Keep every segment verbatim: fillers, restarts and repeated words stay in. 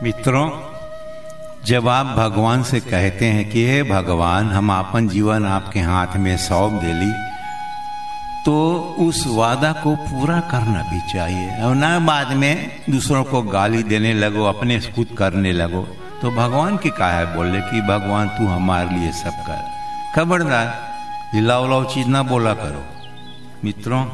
मित्रों, जब आप भगवान से कहते हैं कि हे भगवान, हम अपन जीवन आपके हाथ में सौंप देली, तो उस वादा को पूरा करना भी चाहिए और ना बाद में दूसरों को गाली देने लगो, अपने खुद करने लगो। तो भगवान की काहे बोले कि भगवान तू हमारे लिए सब कर। खबरदार, हिलाव उलाव चीज ना बोला करो। मित्रों,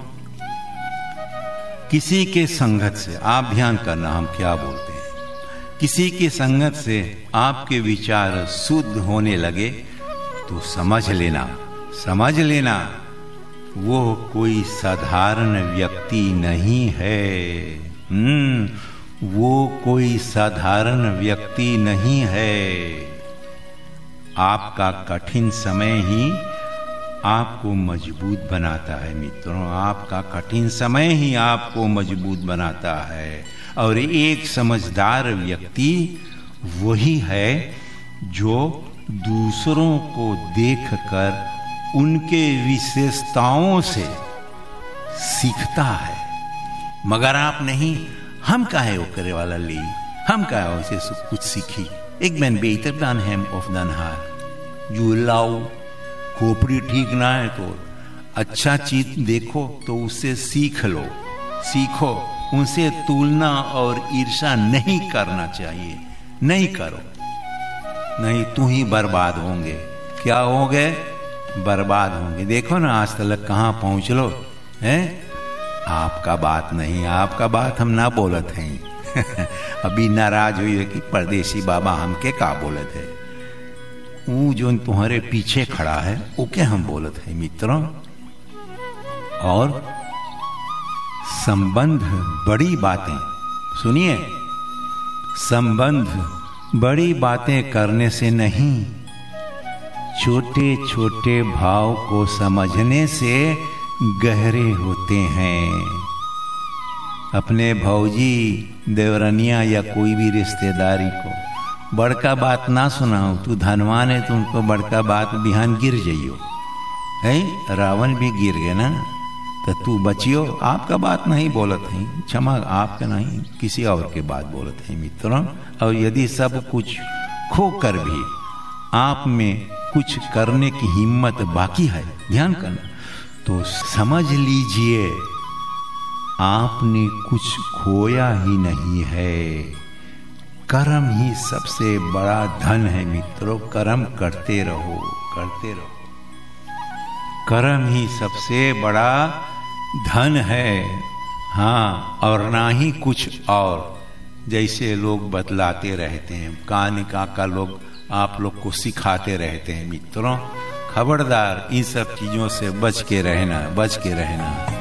किसी के संगत से आप ध्यान करना हम क्या बोलते हैं। किसी की संगत से आपके विचार शुद्ध होने लगे तो समझ लेना समझ लेना वो कोई साधारण व्यक्ति नहीं है। हम्म वो कोई साधारण व्यक्ति नहीं है। आपका कठिन समय ही आपको मजबूत बनाता है। मित्रों, आपका कठिन समय ही आपको मजबूत बनाता है। और एक समझदार व्यक्ति वही है जो दूसरों को देखकर उनके विशेषताओं से सीखता है। मगर आप नहीं, हम काहे वो करे वाला ली, हम काहे उसे कुछ सीखी। एक ben beter dan hem of dan haar। जो लाओ खोपड़ी ठीक ना है तो अच्छा चीज देखो तो उससे सीख लो, सीखो। उनसे तुलना और ईर्ष्या नहीं करना चाहिए। नहीं करो, नहीं तू ही बर्बाद होंगे। क्या होंगे? बर्बाद होंगे। देखो ना आज तक कहाँ पहुँच लो हैं। आपका बात नहीं, आपका बात हम ना बोलत हैं। अभी नाराज हुई है कि परदेसी बाबा हमके का बोलत है। वो जो तुम्हारे पीछे खड़ा है वो क्या हम बोलत है। मित्रों, और संबंध बड़ी बातें सुनिए, संबंध बड़ी बातें करने से नहीं, छोटे छोटे भाव को समझने से गहरे होते हैं। अपने भौजी, देवरनिया या कोई भी रिश्तेदारी को बड़का बात ना सुनाओ। तू धनवान है तो उनको बड़का बात बिहान गिर जाइयो है। रावण भी गिर गया ना, तो तू बचियो। आपका बात नहीं बोलत है, क्षमा आपका नहीं, किसी और के बात बोलत है। मित्रों, और यदि सब कुछ खो कर भी आप में कुछ करने की हिम्मत बाकी है, ध्यान करना, तो समझ लीजिए आपने कुछ खोया ही नहीं है। कर्म ही सबसे बड़ा धन है। मित्रों, कर्म करते रहो, करते रहो। कर्म ही सबसे बड़ा धन है। हाँ, और ना ही कुछ और। जैसे लोग बतलाते रहते हैं, कहानी काका लोग आप लोग को सिखाते रहते हैं। मित्रों, खबरदार, इन सब चीजों से बच के रहना, बच के रहना।